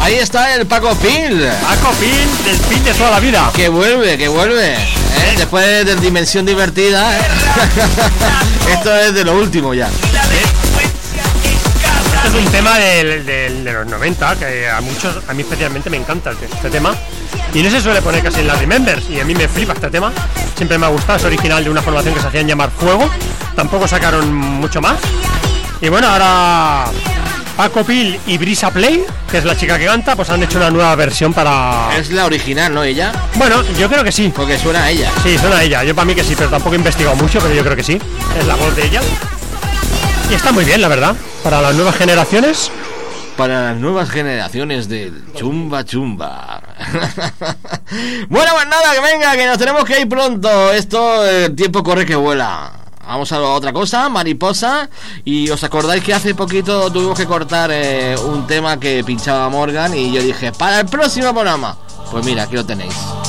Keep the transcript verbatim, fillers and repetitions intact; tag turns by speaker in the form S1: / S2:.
S1: Ahí está el Paco Pil.
S2: Paco Pil, del Pil de toda la vida.
S1: Que vuelve, que vuelve. ¿eh? Después de Dimensión Divertida. ¿eh? Esto es de lo último ya.
S2: Este es un tema del, del, de los noventa que a muchos, a mí especialmente me encanta este, este tema. Y no se suele poner casi en las Remembers. Y a mí me flipa este tema. Siempre me ha gustado. Es original de una formación que se hacían llamar Fuego. Tampoco sacaron mucho más. Y bueno, ahora Paco Pil y Brisa Play, que es la chica que canta, pues han hecho una nueva versión para...
S1: Es la original, ¿no? Ella.
S2: Bueno, yo creo que sí.
S1: Porque suena a ella.
S2: Sí, suena a ella. Yo para mí que sí, pero tampoco he investigado mucho, pero yo creo que sí. Es la voz de ella. Y está muy bien, la verdad. Para las nuevas generaciones.
S1: Para las nuevas generaciones del chumba chumba. Bueno, pues nada, que venga, que nos tenemos que ir pronto. Esto, el tiempo corre que vuela. Vamos a otra cosa, Mariposa. Y os acordáis que hace poquito tuvimos que cortar eh, un tema que pinchaba Morgan. Y yo dije, para el próximo programa. Pues mira, aquí lo tenéis.